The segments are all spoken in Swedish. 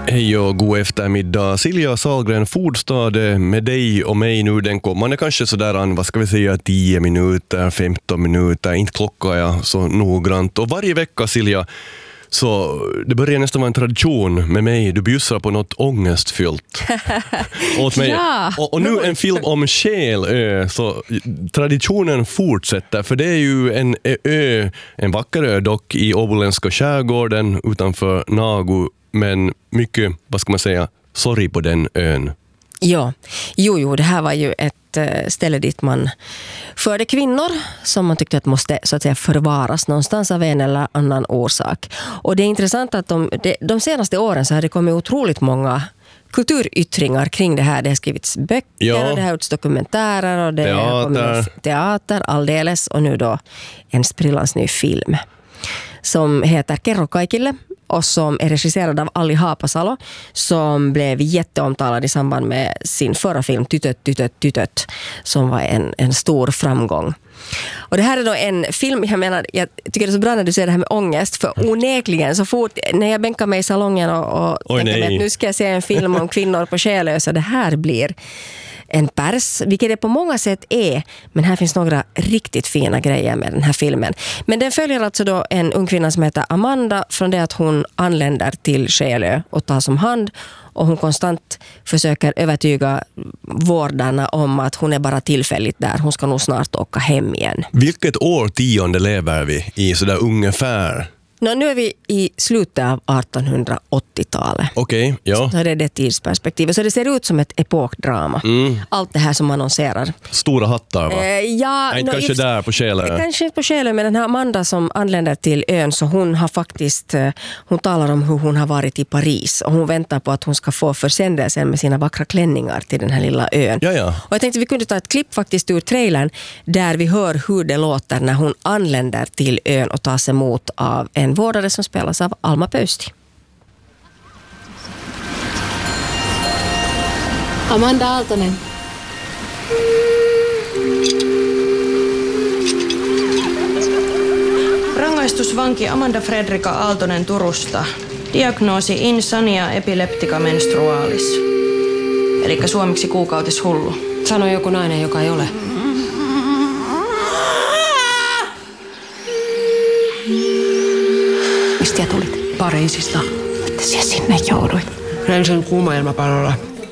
Hej och god eftermiddag. Silja Sahlgren, Fordstad med dig och mig nu den kommande kanske sådär, vad ska vi säga, 10 minuter, 15 minuter, inte klockar jag så noggrant. Och varje vecka, Silja, så det börjar nästan vara en tradition med mig. Du bjussar på något ångestfyllt åt mig. Ja. Och nu en film om Själö, så traditionen fortsätter. För det är ju en ö, en vacker ö dock, i åboländska skärgården utanför Nagu. Men mycket, vad ska man säga, sorg på den ön. Ja, jo, det här var ju ett ställe dit man förde kvinnor som man tyckte att måste så att säga förvaras någonstans av en eller annan orsak. Och det är intressant att de senaste åren så har det kommit otroligt många kulturyttringar kring det här. Det har skrivits böcker och det har gjorts dokumentärer och det har kommit teater alldeles, och nu då en sprillans ny film som heter Kerro kaikille och som är regisserad av Ali Haapasalo, som blev jätteomtalad i samband med sin förra film Tytöt, som var en stor framgång. Och det här är då en film, jag tycker det är så bra när du säger det här med ångest, för onekligen så fort när jag bänkar mig i salongen och tänker mig att nu ska jag se en film om kvinnor på Själö, så det här blir en pers, vilket det på många sätt är, men här finns några riktigt fina grejer med den här filmen. Men den följer alltså då en ung kvinna som heter Amanda från det att hon anländer till Själö och tas om hand, och hon konstant försöker övertyga vårdarna om att hon är bara tillfälligt där. Hon ska nog snart åka hem igen. Vilket årtionde lever vi i sådär ungefär? Nu är vi i slutet av 1880-talet. Okej, ja. Så det är det tidsperspektivet. Så det ser ut som ett epokdrama. Allt det här som annonserar. Stora hattar, va? Inte kanske där på Själö. Kanske inte på Själö, men den här Amanda som anländer till ön, så hon har faktiskt, hon talar om hur hon har varit i Paris. Och hon väntar på att hon ska få försändelsen med sina vackra klänningar till den här lilla ön. Ja. Och jag tänkte vi kunde ta ett klipp faktiskt ur trailern där vi hör hur det låter när hon anländer till ön och tas emot av en vårdare som spelas av Alma Pöysti. Amanda Aaltonen. Rangaistusvanki Amanda Fredrika Aaltonen Turusta. Diagnoosi insania epileptica menstrualis. Elikkä suomeksi kuukautishullu. Sano joku nainen, joka ei ole. Mistä tulit? Pariisista. Että sinä sinne jouduit. Lensin kuumailmapallolla.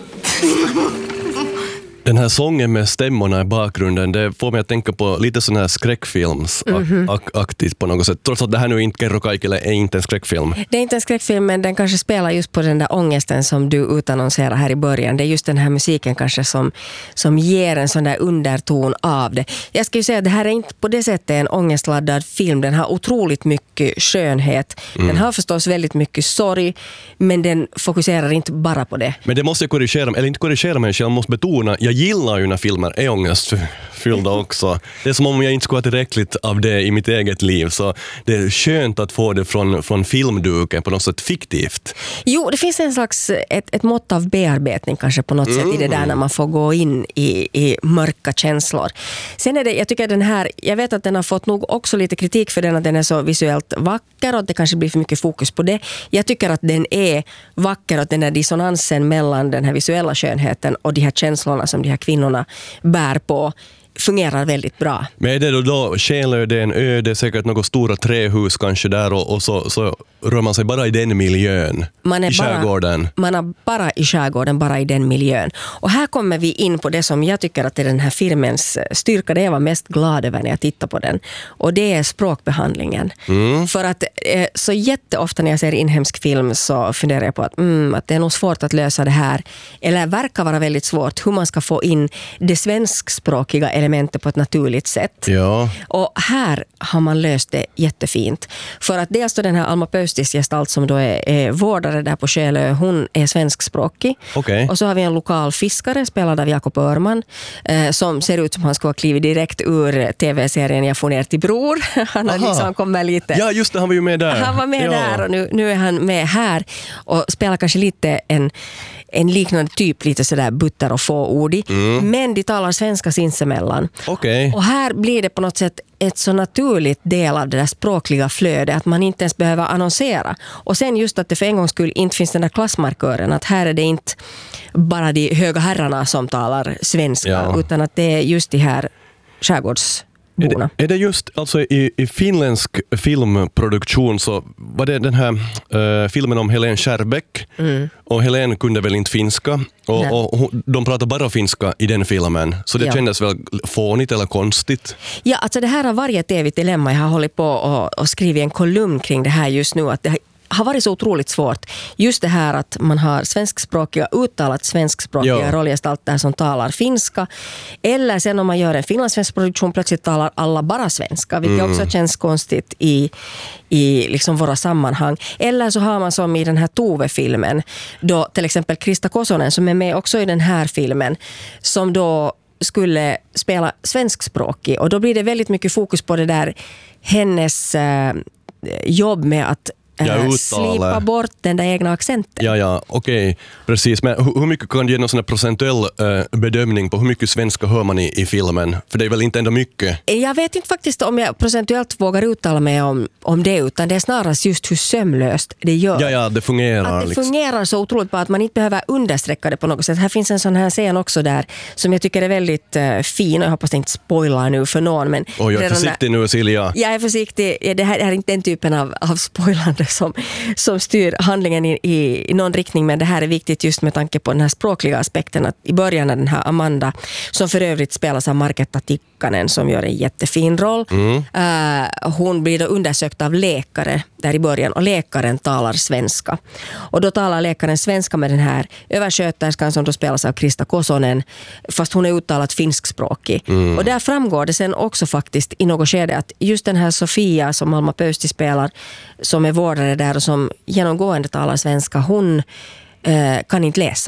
Den här sången med stämmorna i bakgrunden, det får mig att tänka på lite sån här skräckfilms-aktigt på något sätt. Trots att det här nu inte Kerro kaikille är inte en skräckfilm. Det är inte en skräckfilm, men den kanske spelar just på den där ångesten som du utannonserar här i början. Det är just den här musiken kanske som ger en sån där underton av det. Jag ska ju säga att det här är inte på det sättet en ångestladdad film. Den har otroligt mycket skönhet. Den har förstås väldigt mycket sorg, men den fokuserar inte bara på det. Men det måste jag korrigera, eller inte korrigera mig själv, måste betona. Jag gillar ju när filmer är ångestfyllda också. Det är som om jag inte skulle ha tillräckligt av det i mitt eget liv. Så det är skönt att få det från filmduken på något sätt fiktivt. Jo, det finns en slags ett mått av bearbetning kanske på något sätt i det där när man får gå in i mörka känslor. Sen är det, jag tycker den här, jag vet att den har fått nog också lite kritik för den, att den är så visuellt vacker och att det kanske blir för mycket fokus på det. Jag tycker att den är vacker, och den här dissonansen mellan den här visuella skönheten och de här känslorna som de här kvinnorna bär på fungerar väldigt bra. Men är det då Själö, det är en ö, det är säkert några stora trähus kanske där, och så rör man sig bara i den miljön, i skärgården. Man är bara i skärgården, bara i den miljön. Och här kommer vi in på det som jag tycker att är den här filmens styrka, det jag var mest glad över när jag tittar på den. Och det är språkbehandlingen. För att så jätteofta när jag ser inhemsk film så funderar jag på att det är nog svårt att lösa det här, eller verkar vara väldigt svårt, hur man ska få in det svenskspråkiga elementet på ett naturligt sätt. Ja. Och här har man löst det jättefint. För att dels då den här Alma Pöystis gestalt som då är vårdare där på Själö, hon är svenskspråkig. Okay. Och så har vi en lokal fiskare spelad av Jakob Örman som ser ut som han skulle ha klivit direkt ur tv-serien Jag får ner till bror. Han har liksom kommit lite... Ja, just det, han var ju med där. Han var med där, och nu är han med här och spelar kanske lite en liknande typ, lite sådär butter och fåordig. Men de talar svenska sinsemellan. Okej. Och här blir det på något sätt ett så naturligt del av det där språkliga flödet att man inte ens behöver annonsera. Och sen just att det för en gångs skull inte finns den där klassmarkören, att här är det inte bara de höga herrarna som talar svenska, utan att det är just de här skärgårdsborna. Är det just alltså i finländsk filmproduktion, så var det den här filmen om Helene Kärrbäck, och Helene kunde väl inte finska och de pratar bara finska i den filmen, så det kändes väl fånigt eller konstigt. Ja, alltså det här har varit ett evigt dilemma. Jag har hållit på och skrivit en kolumn kring det här just nu, att det har varit så otroligt svårt. Just det här att man har svenskspråkiga, uttalat svenskspråkiga rollgestalter som talar finska. Eller sen om man gör en finlandssvensk produktion, plötsligt talar alla bara svenska. Vilket också känns konstigt i liksom våra sammanhang. Eller så har man som i den här Tove-filmen, då till exempel Krista Kosonen som är med också i den här filmen, som då skulle spela svenskspråkig. Och då blir det väldigt mycket fokus på det där hennes jobb med att slipa bort den där egna accenten. Ja, okej. Precis. Men hur mycket kan du ge någon sån här procentuell bedömning på hur mycket svenska hör man i filmen? För det är väl inte ändå mycket? Jag vet inte faktiskt om jag procentuellt vågar uttala mig om det, utan det är snarast just hur sömlöst det gör. Ja, det fungerar. Att det fungerar så otroligt på att man inte behöver understräcka det på något sätt. Här finns en sån här scen också där som jag tycker är väldigt fin, och jag hoppas inte spoilar nu för någon. Men jag är försiktig nu, Silja. Jag är försiktig. Det här är inte den typen av spoilande som styr handlingen i någon riktning, men det här är viktigt just med tanke på den här språkliga aspekten, att i början är den här Amanda, som för övrigt spelas av Marketta Tikkanen som gör en jättefin roll. Hon blir då undersökt av läkare där i början, och läkaren talar svenska. Och då talar läkaren svenska med den här översköterskan som då spelas av Krista Kosonen, fast hon är uttalat finskspråkig. Och där framgår det sen också faktiskt i något skede att just den här Sofia som Alma Pöysti spelar, som är vårdare där och som genomgående talar svenska, hon kan inte läsa.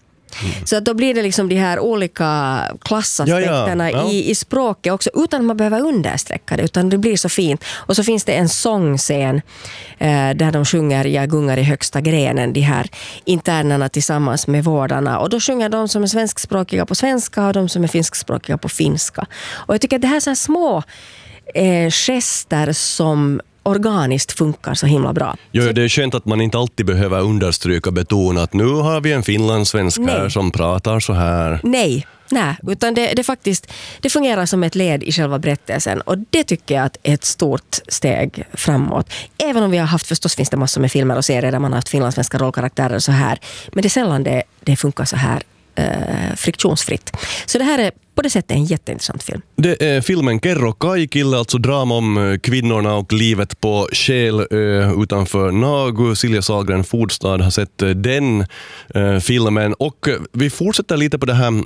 Så att då blir det liksom de här olika klassaspekterna i språket också, utan att man behöver understräcka det, utan det blir så fint. Och så finns det en sångscen där de sjunger Jag gungar i högsta grenen, de här internerna tillsammans med vårdarna. Och då sjunger de som är svenskspråkiga på svenska och de som är finskspråkiga på finska. Och jag tycker att det här är så här små gester som organiskt funkar så himla bra. Jo, det är skönt att man inte alltid behöver understryka, betona att nu har vi en finlandssvensk här som pratar så här. Nej, utan det faktiskt, det fungerar som ett led i själva berättelsen, och det tycker jag att är ett stort steg framåt. Även om vi har haft, förstås finns det massor med filmer och serier där man har haft finlandssvenska rollkaraktärer så här, men det är sällan det funkar så här friktionsfritt. Så det här är på det sättet en jätteintressant film. Det är filmen Kerro kaikille, alltså drama om kvinnorna och livet på Själö utanför Nagu. Silja Sahlgren Fordstad har sett den filmen, och vi fortsätter lite på det här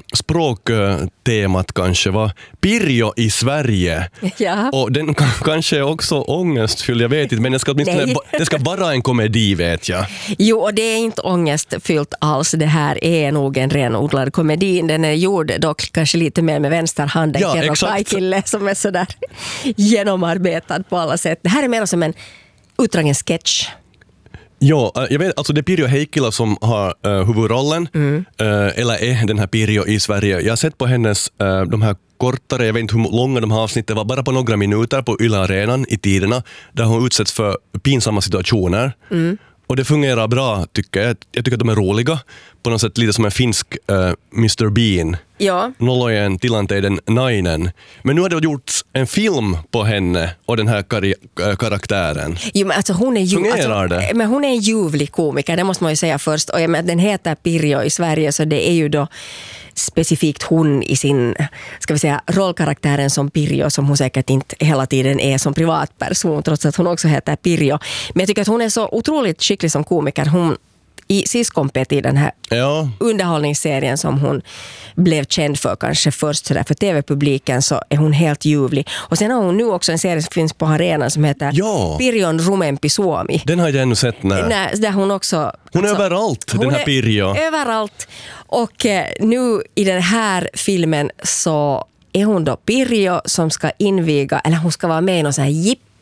språktemat kanske, va? Pirjo i Sverige. Ja. Och den kanske är också ångestfylld, jag vet inte, men det ska vara en komedi, vet jag. Jo, och det är inte ångestfyllt alls. Det här är nog en renodlad komedi. Den är gjord dock kanske lite mer med vänsterhanden, Kerro kaikille, som är sådär genomarbetad på alla sätt. Det här är mer som en utdragen sketch. Ja, jag vet, alltså det är Pirjo Heikkila som har huvudrollen, eller är den här Pirjo i Sverige. Jag har sett på hennes de här kortare, jag vet inte hur långa de här avsnitten var, bara på några minuter på Yle Arenan i tiderna, där hon utsätts för pinsamma situationer. Och det fungerar bra, tycker jag. Jag tycker att de är roliga. På något sätt lite som en finsk Mr. Bean. Ja. Nolojen tilanteiden nainen. Men nu har det gjorts en film på henne och den här karaktären. Jo, men alltså hon är fungerar det? Men hon är en ljuvlig komiker, det måste man ju säga först. Och den heter Pirjo i Sverige, så det är ju då specifikt hon i sin, ska vi säga, rollkaraktären som Pirjo, som hon säkert inte hela tiden är som privatperson, trots att hon också heter Pirjo. Men jag tycker att hon är så otroligt skicklig som komiker. Hon i Siskompet, i den här underhållningsserien som hon blev känd för kanske först så där för tv-publiken, så är hon helt ljuvlig. Och sen har hon nu också en serie som finns på arenan som heter Pirjon Rumempi Suomi. Den har jag ännu sett. Där hon också... Hon är överallt, den här Pirjo. Överallt. Och nu i den här filmen så är hon då Pirjo som ska inviga, eller hon ska vara med i någon sån här jippo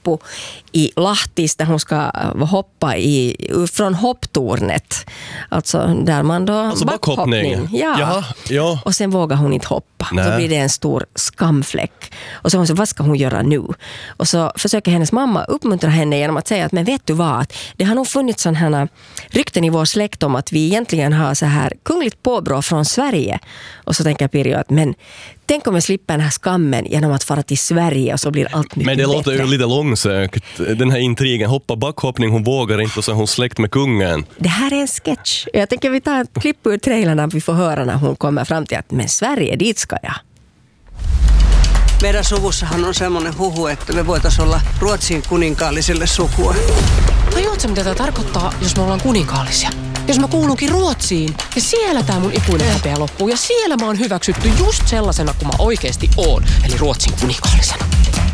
Lippu i Lahtis där hon ska hoppa från hopptornet. Alltså där man då... Alltså backhoppning. Ja. Ja. Och sen vågar hon inte hoppa. Nej. Så blir det en stor skamfläck. Och så hon säger, vad ska hon göra nu? Och så försöker hennes mamma uppmuntra henne genom att säga att men vet du vad? Att det har nog funnits sådana här rykten i vår släkt om att vi egentligen har så här kungligt påbrå från Sverige. Och så tänker Pirjo att men tänk om jag slipper den här skammen genom att fara till Sverige och så blir allt mycket Men det bättre. låter ju lite långsökt. Den här intrigen, hoppa backhoppning, hon vågar inte och så är hon släkt med kungen. Det här är en sketch. Jag tänker vi tar ett klipp ur trailern när vi får höra när hon kommer fram till att men Sverige, dit ska jag. Meidän suvussahan on semmoinen huhu, että me voitaisiin olla Ruotsin kuninkaalliselle sukua. Tajuatko, mitä tämä tarkoittaa, jos me ollaan kuninkaallisia? Jos mä kuulunkin Ruotsiin ja siellä tää mun ikuinen häpeä loppuu ja siellä mä oon hyväksytty just sellaisena kuin mä oikeesti oon, eli Ruotsin kuninkaallisena.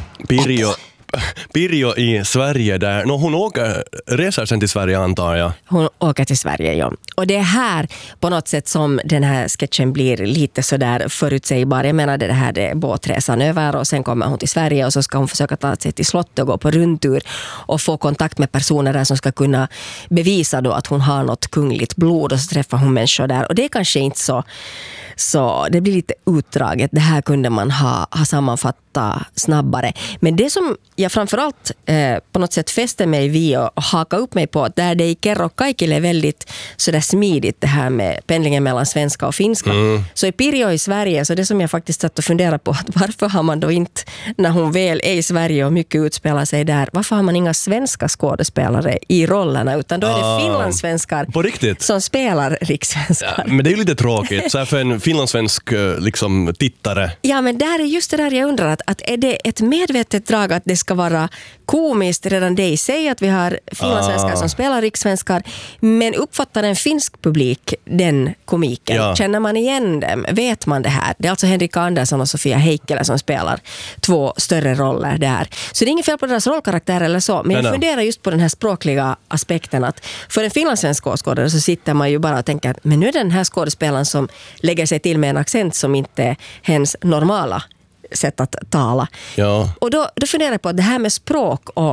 Pirjo i Sverige där. Hon reser sen till Sverige antar jag. Hon åker till Sverige, ja. Och det är här på något sätt som den här sketchen blir lite så där förutsägbar. Jag menar det här är båtresan över och sen kommer hon till Sverige och så ska hon försöka ta sig till slottet och gå på rundtur och få kontakt med personer där som ska kunna bevisa då att hon har något kungligt blod och så träffar hon människor där. Och det är kanske inte så det blir lite utdraget. Det här kunde man ha sammanfattat snabbare. Men det som jag framförallt på något sätt fäster mig vid och haka upp mig på, där det i Kerro kaikille är väldigt sådär smidigt det här med pendlingen mellan svenska och finska. Så i Pirjo i Sverige, så det som jag faktiskt satt och funderar på, att varför har man då inte, när hon väl är i Sverige och mycket utspelar sig där, varför har man inga svenska skådespelare i rollerna, utan då är det finlandssvenskar På riktigt? som spelar rikssvenskar. Ja, men det är ju lite tråkigt så här för en finlandssvensk liksom, tittare. Ja, men där är just det där jag undrar att är det ett medvetet drag att det ska vara komiskt redan det i sig att vi har finlandssvenskar som spelar rikssvenskar, men uppfattar en finsk publik den komiken? Ja. Känner man igen dem? Vet man det här? Det är alltså Henrika Andersson och Sofia Heikkilä som spelar 2 större roller där. Så det är inget fel på deras rollkaraktär eller så, men jag funderar just på den här språkliga aspekten att för en finlandssvensk skådespelare så sitter man ju bara och tänker att men nu är den här skådespelaren som lägger sig till med en accent som inte är hens normala sätt att tala. Ja. Och då funderar jag på att det här med språk och